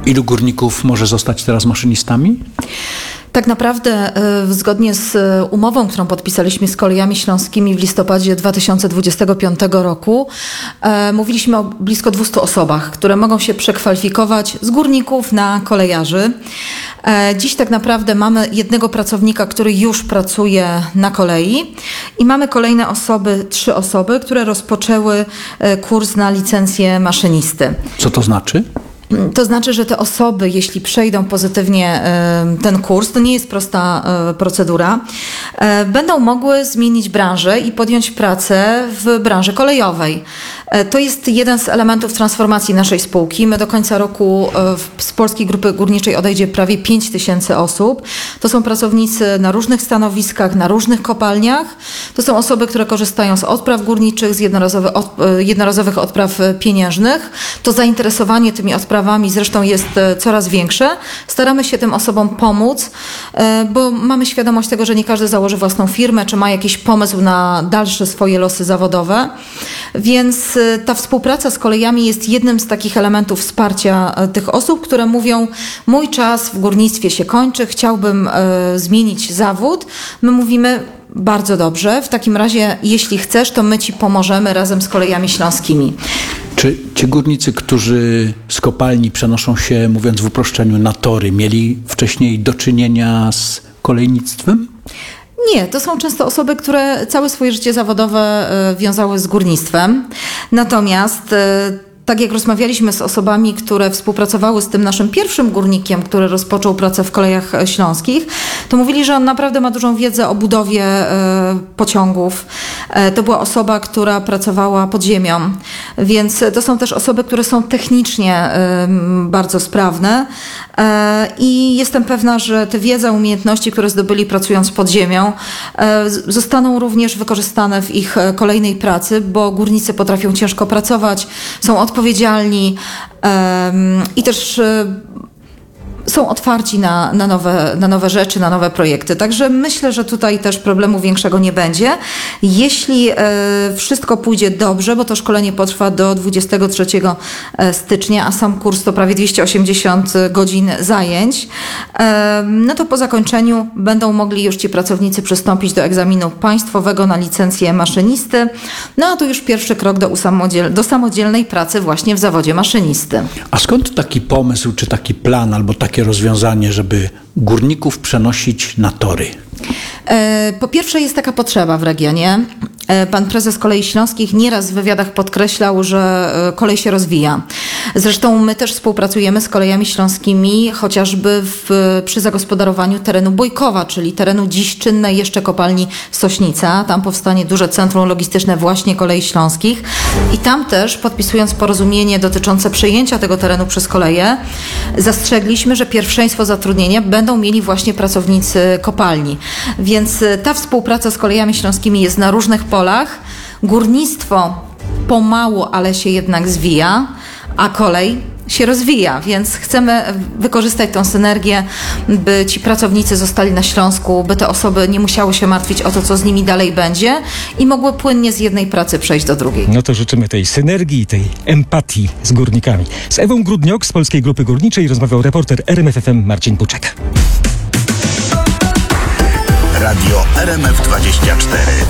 Ilu górników może zostać teraz maszynistami? Tak naprawdę zgodnie z umową, którą podpisaliśmy z Kolejami Śląskimi w listopadzie 2025 roku, mówiliśmy o blisko 200 osobach, które mogą się przekwalifikować z górników na kolejarzy. Dziś tak naprawdę mamy jednego pracownika, który już pracuje na kolei i mamy kolejne osoby, 3 osoby, które rozpoczęły kurs na licencję maszynisty. Co to znaczy? To znaczy, że te osoby, jeśli przejdą pozytywnie ten kurs, to nie jest prosta procedura, będą mogły zmienić branżę i podjąć pracę w branży kolejowej. To jest jeden z elementów transformacji naszej spółki. My do końca roku z Polskiej Grupy Górniczej odejdzie prawie 5000 osób. To są pracownicy na różnych stanowiskach, na różnych kopalniach. To są osoby, które korzystają z odpraw górniczych, z jednorazowych odpraw pieniężnych. To zainteresowanie tymi odprawami zresztą jest coraz większe. Staramy się tym osobom pomóc, bo mamy świadomość tego, że nie każdy założy własną firmę, czy ma jakiś pomysł na dalsze swoje losy zawodowe. Więc ta współpraca z kolejami jest jednym z takich elementów wsparcia tych osób, które mówią: mój czas w górnictwie się kończy, chciałbym zmienić zawód. My mówimy: bardzo dobrze, w takim razie jeśli chcesz, to my Ci pomożemy razem z Kolejami Śląskimi. Czy ci górnicy, którzy z kopalni przenoszą się, mówiąc w uproszczeniu, na tory, mieli wcześniej do czynienia z kolejnictwem? Nie, to są często osoby, które całe swoje życie zawodowe wiązały z górnictwem. Natomiast tak jak rozmawialiśmy z osobami, które współpracowały z tym naszym pierwszym górnikiem, który rozpoczął pracę w Kolejach Śląskich, to mówili, że on naprawdę ma dużą wiedzę o budowie pociągów. To była osoba, która pracowała pod ziemią, więc to są też osoby, które są technicznie bardzo sprawne i jestem pewna, że te wiedza, umiejętności, które zdobyli pracując pod ziemią, zostaną również wykorzystane w ich kolejnej pracy, bo górnicy potrafią ciężko pracować, są odpowiedzialni i też są otwarci na nowe rzeczy, na nowe projekty. Także myślę, że tutaj też problemu większego nie będzie. Jeśli wszystko pójdzie dobrze, bo to szkolenie potrwa do 23 stycznia, a sam kurs to prawie 280 godzin zajęć, no to po zakończeniu będą mogli już ci pracownicy przystąpić do egzaminu państwowego na licencję maszynisty. No a to już pierwszy krok do samodzielnej pracy właśnie w zawodzie maszynisty. A skąd taki pomysł, czy taki plan, albo takie rozwiązanie, żeby górników przenosić na tory? Po pierwsze jest taka potrzeba w regionie. Pan prezes Kolei Śląskich nieraz w wywiadach podkreślał, że kolej się rozwija. Zresztą my też współpracujemy z Kolejami Śląskimi, chociażby przy zagospodarowaniu terenu Bojkowa, czyli terenu dziś czynnej jeszcze kopalni Sośnica. Tam powstanie duże centrum logistyczne właśnie Kolei Śląskich. I tam też, podpisując porozumienie dotyczące przejęcia tego terenu przez koleje, zastrzegliśmy, że pierwszeństwo zatrudnienia będą mieli właśnie pracownicy kopalni. Więc ta współpraca z Kolejami Śląskimi jest na różnych polach. Górnictwo pomału, ale się jednak zwija, a kolej się rozwija, więc chcemy wykorzystać tę synergię, by ci pracownicy zostali na Śląsku, by te osoby nie musiały się martwić o to, co z nimi dalej będzie i mogły płynnie z jednej pracy przejść do drugiej. No to życzymy tej synergii, tej empatii z górnikami. Z Ewą Grudniok z Polskiej Grupy Górniczej rozmawiał reporter RMFFM Marcin Buczek. Radio RMF24.